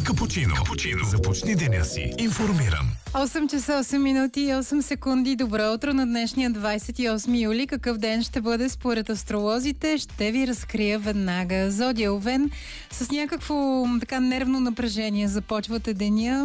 Капучино. Започни деня си информиран. 8 часа 8 минути и 8 секунди. Добро утро на днешния 28 юли. Какъв ден ще бъде според астролозите? Ще ви разкрия веднага. Зодия Овен, с някакво така нервно напрежение започвате деня.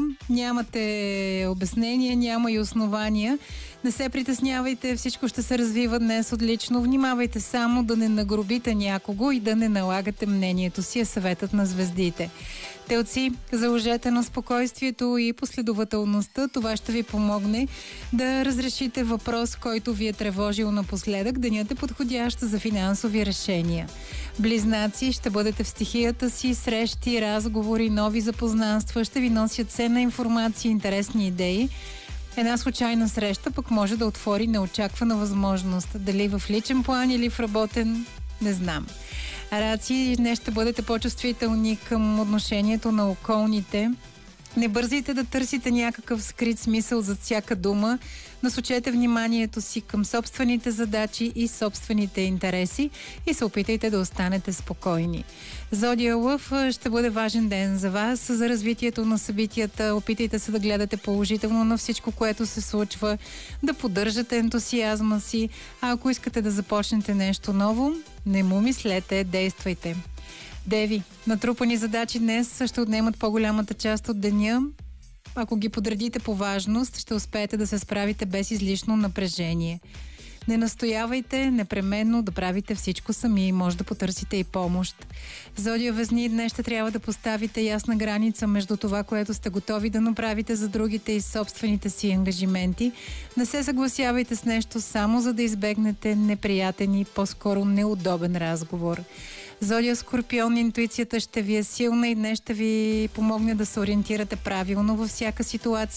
Нямате обяснения, няма и основания. Не се притеснявайте, всичко ще се развива днес отлично. Внимавайте само да не нагрубите някого и да не налагате мнението си, е съветът на звездите. Телци, заложете на спокойствието и последователността. Това ще ви помогне да разрешите въпрос, който ви е тревожил напоследък. Денят е подходящ за финансови решения. Близнаци, ще бъдете в стихията си. Срещи, разговори, нови запознанства ще ви носят ценна информация, интересни идеи. Една случайна среща пък може да отвори неочаквана възможност. Дали в личен план или в работен, не знам. Раци, днес ще бъдете по-чувствителни към отношението на околните. Не бързайте да търсите някакъв скрит смисъл за всяка дума. Насочете вниманието си към собствените задачи и собствените интереси и се опитайте да останете спокойни. Зодия Лъв, ще бъде важен ден за вас, за развитието на събитията. Опитайте се да гледате положително на всичко, което се случва, да поддържате ентусиазма си, а ако искате да започнете нещо ново, не му мислете, действайте. Деви, натрупани задачи днес ще отнемат по-голямата част от деня. Ако ги подредите по важност, ще успеете да се справите без излишно напрежение. Не настоявайте непременно да правите всичко сами, може да потърсите и помощ. Зодия Везни, днес ще трябва да поставите ясна граница между това, което сте готови да направите за другите и собствените си ангажименти. Не се съгласявайте с нещо само за да избегнете неприятен и по-скоро неудобен разговор. Зодия Скорпион, интуицията ще ви е силна и днес ще ви помогне да се ориентирате правилно във всяка ситуация.